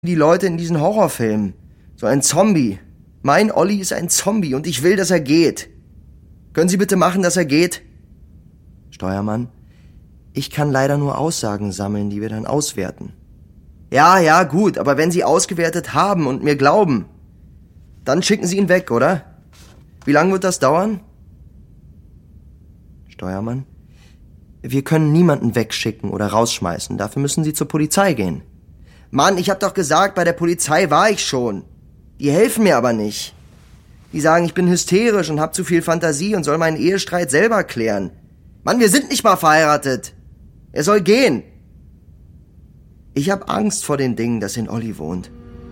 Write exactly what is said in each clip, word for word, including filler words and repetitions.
die Leute in diesen Horrorfilmen. So ein Zombie. Mein Olli ist ein Zombie und ich will, dass er geht. Können Sie bitte machen, dass er geht? Steuermann: Ich kann leider nur Aussagen sammeln, die wir dann auswerten. Ja, ja, gut, aber wenn Sie ausgewertet haben und mir glauben, dann schicken Sie ihn weg, oder? Wie lange wird das dauern? Steuermann: Wir können niemanden wegschicken oder rausschmeißen. Dafür müssen Sie zur Polizei gehen. Mann, ich hab doch gesagt, bei der Polizei war ich schon. Die helfen mir aber nicht. Die sagen, ich bin hysterisch und hab zu viel Fantasie und soll meinen Ehestreit selber klären. Mann, wir sind nicht mal verheiratet. Er soll gehen. Ich hab Angst vor den Dingen, das in Olli wohnt.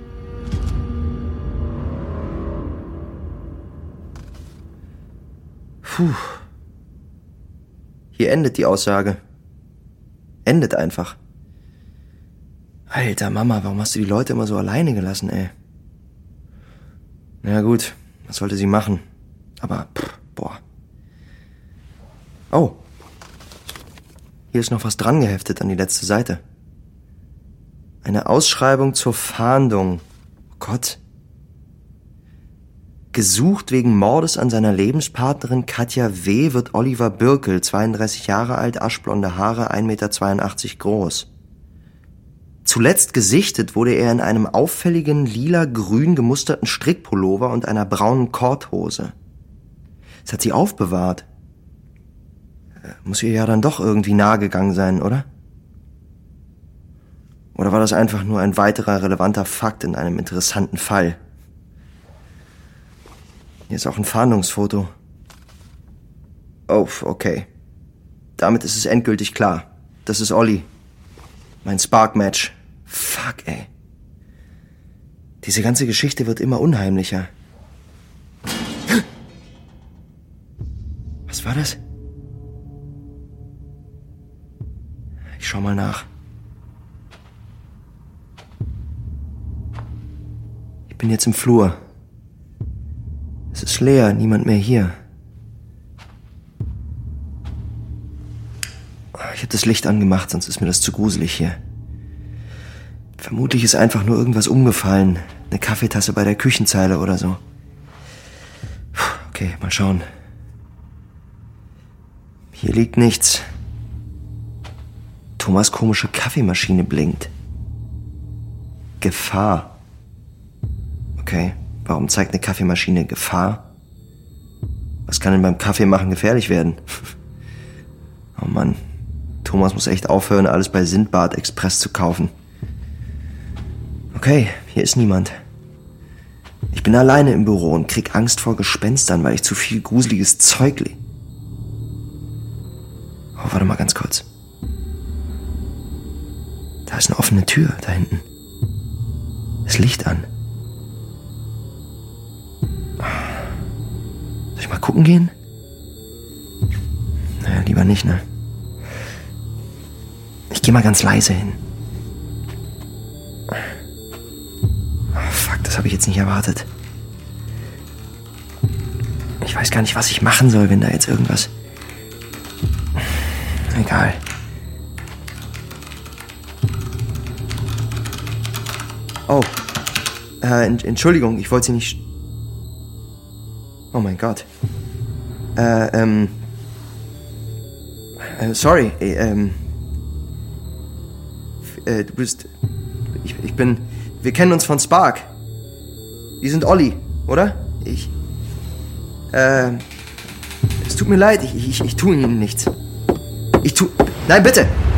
Puh. Hier endet die Aussage. Endet einfach. Alter, Mama, warum hast du die Leute immer so alleine gelassen, ey? Na gut, was sollte sie machen? Aber, pff, boah. Oh. Hier ist noch was dran geheftet an die letzte Seite. Eine Ausschreibung zur Fahndung. Oh Gott. Gesucht wegen Mordes an seiner Lebenspartnerin Katja W. wird Oliver Bürkel, zweiunddreißig Jahre alt, aschblonde Haare, ein Meter zweiundachtzig groß. Zuletzt gesichtet wurde er in einem auffälligen lila-grün gemusterten Strickpullover und einer braunen Korthose. Das hat sie aufbewahrt. Muss ihr ja dann doch irgendwie nahe gegangen sein, oder? Oder war das einfach nur ein weiterer relevanter Fakt in einem interessanten Fall? Hier ist auch ein Fahndungsfoto. Oh, okay. Damit ist es endgültig klar. Das ist Olli. Mein Spark-Match. Fuck, ey. Diese ganze Geschichte wird immer unheimlicher. Was war das? Ich schau mal nach. Ich bin jetzt im Flur. Es ist leer, niemand mehr hier. Ich habe das Licht angemacht, sonst ist mir das zu gruselig hier. Vermutlich ist einfach nur irgendwas umgefallen. Eine Kaffeetasse bei der Küchenzeile oder so. Okay, mal schauen. Hier liegt nichts. Thomas' komische Kaffeemaschine blinkt. Gefahr. Okay, warum zeigt eine Kaffeemaschine Gefahr? Was kann denn beim Kaffee machen gefährlich werden? Oh Mann, Thomas muss echt aufhören, alles bei Sindbad Express zu kaufen. Okay, hier ist niemand. Ich bin alleine im Büro und krieg Angst vor Gespenstern, weil ich zu viel gruseliges Zeug le... Oh, warte mal ganz kurz. Da ist eine offene Tür, da hinten. Das Licht an. Soll ich mal gucken gehen? Naja, lieber nicht, ne? Ich geh mal ganz leise hin. Oh, fuck, das habe ich jetzt nicht erwartet. Ich weiß gar nicht, was ich machen soll, wenn da jetzt irgendwas... Egal. Oh. Äh, Entschuldigung, ich wollte Sie nicht... Oh mein Gott. Äh, ähm... Äh, sorry, äh, ähm... Äh, du bist... Ich, ich bin... Wir kennen uns von Spark. Die sind Olli, oder? Ich... Äh... Es tut mir leid, ich, ich, ich tue Ihnen nichts. Ich tu... Nein, bitte!